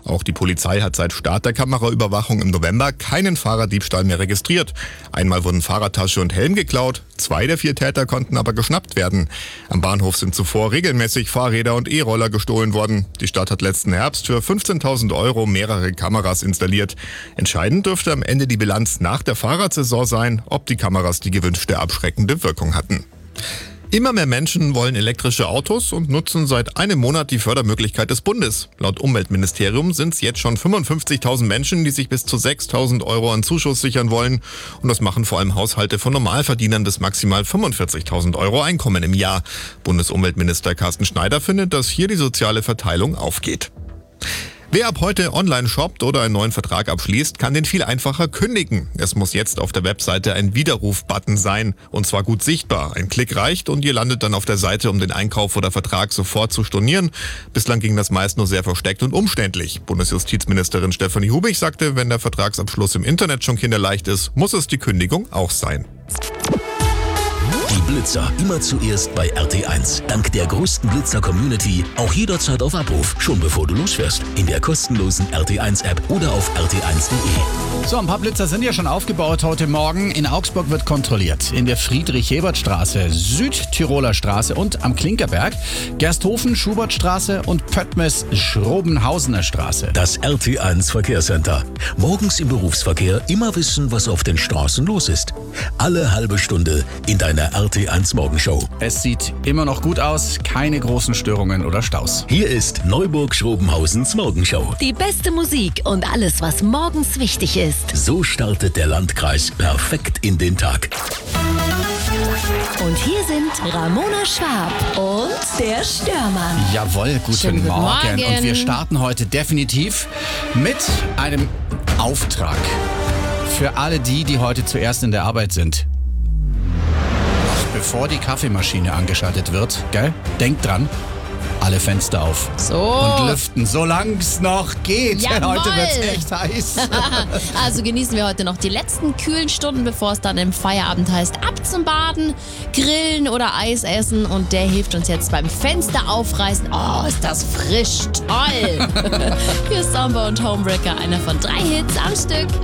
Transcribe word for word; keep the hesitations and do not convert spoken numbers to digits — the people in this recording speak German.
Auch die Polizei hat seit Start der Kameraüberwachung im November keinen Fahrraddiebstahl mehr registriert. Einmal wurden Fahrradtasche und Helm geklaut, zwei der vier Täter konnten aber geschnappt werden. Am Bahnhof sind zuvor regelmäßig Fahrräder und E-Roller gestohlen worden. Die Stadt hat letzten Herbst für fünfzehntausend Euro mehrere Kameras installiert. Entscheidend dürfte am Ende die Bilanz nach der Fahrradsaison sein, ob die Kameras die gewünschte abschreckende Wirkung hatten. Immer mehr Menschen wollen elektrische Autos und nutzen seit einem Monat die Fördermöglichkeit des Bundes. Laut Umweltministerium sind es jetzt schon fünfundfünfzigtausend Menschen, die sich bis zu sechstausend Euro an Zuschuss sichern wollen. Und das machen vor allem Haushalte von Normalverdienern bis maximal fünfundvierzigtausend Euro Einkommen im Jahr. Bundesumweltminister Carsten Schneider findet, dass hier die soziale Verteilung aufgeht. Wer ab heute online shoppt oder einen neuen Vertrag abschließt, kann den viel einfacher kündigen. Es muss jetzt auf der Webseite ein Widerruf-Button sein, und zwar gut sichtbar. Ein Klick reicht und ihr landet dann auf der Seite, um den Einkauf oder Vertrag sofort zu stornieren. Bislang ging das meist nur sehr versteckt und umständlich. Bundesjustizministerin Stefanie Hubig sagte, wenn der Vertragsabschluss im Internet schon kinderleicht ist, muss es die Kündigung auch sein. Die Blitzer immer zuerst bei R T eins. Dank der größten Blitzer-Community auch jederzeit auf Abruf, schon bevor du losfährst. In der kostenlosen R T eins App oder auf r t eins punkt de. So, ein paar Blitzer sind ja schon aufgebaut heute Morgen. In Augsburg wird kontrolliert. In der Friedrich-Hebert-Straße, Südtiroler Straße und am Klinkerberg, Gersthofen, Schubertstraße und Pöttmes-Schrobenhausener Straße. Das R T eins Verkehrscenter. Morgens im Berufsverkehr immer wissen, was auf den Straßen los ist. Alle halbe Stunde in deiner R T eins Morgenshow. Es sieht immer noch gut aus, keine großen Störungen oder Staus. Hier ist Neuburg-Schrobenhausens Morgenshow. Die beste Musik und alles, was morgens wichtig ist. So startet der Landkreis perfekt in den Tag. Und hier sind Ramona Schwab und der Störmann. Jawohl, guten, Schönen guten Morgen. Morgen. Und wir starten heute definitiv mit einem Auftrag. Für alle die, die heute zuerst in der Arbeit sind. Bevor die Kaffeemaschine angeschaltet wird, gell? Denkt dran, alle Fenster auf. So. Und lüften, solange es noch geht. Jawohl. Heute wird's echt heiß. Also genießen wir heute noch die letzten kühlen Stunden, bevor es dann im Feierabend heißt, ab zum Baden, grillen oder Eis essen. Und der hilft uns jetzt beim Fenster aufreißen. Oh, ist das frisch, toll. Hier ist Samba und Homebreaker, einer von drei Hits am Stück.